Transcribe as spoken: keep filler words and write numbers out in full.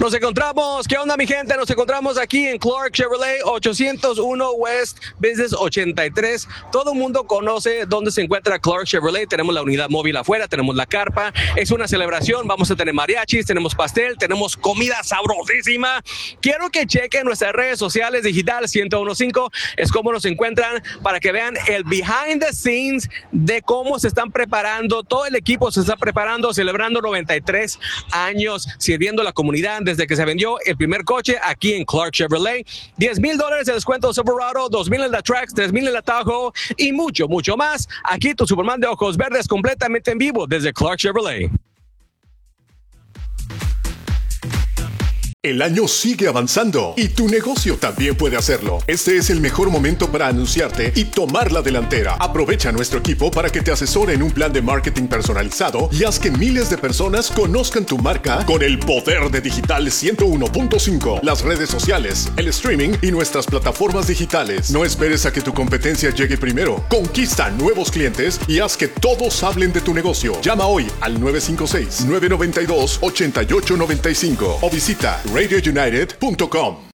Nos encontramos, ¿qué onda mi gente? Nos encontramos aquí en Clark Chevrolet, ochocientos uno West Business ochenta y tres. Todo el mundo conoce dónde se encuentra Clark Chevrolet. Tenemos la unidad móvil afuera, tenemos la carpa. Es una celebración, vamos a tener mariachis, tenemos pastel, tenemos comida sabrosísima. Quiero que chequen nuestras redes sociales digital ciento uno punto cinco. Es como nos encuentran para que vean el behind the scenes de cómo se están preparando. Todo el equipo se está preparando, celebrando noventa y tres años, sirviendo a la comunidad desde que se vendió el primer coche aquí en Clark Chevrolet. diez mil dólares de descuento Silverado, dos mil en la Trax, tres mil en la Tahoe y mucho, mucho más. Aquí tu Superman de ojos verdes completamente en vivo desde Clark Chevrolet. El año sigue avanzando y tu negocio también puede hacerlo. Este es el mejor momento para anunciarte y tomar la delantera. Aprovecha a nuestro equipo para que te asesore en un plan de marketing personalizado y haz que miles de personas conozcan tu marca con el poder de Digital ciento uno punto cinco, las redes sociales, el streaming y nuestras plataformas digitales. No esperes a que tu competencia llegue primero. Conquista nuevos clientes y haz que todos hablen de tu negocio. Llama hoy al nueve cinco seis, nueve nueve dos, ocho ocho nueve cinco o visita radio united punto com.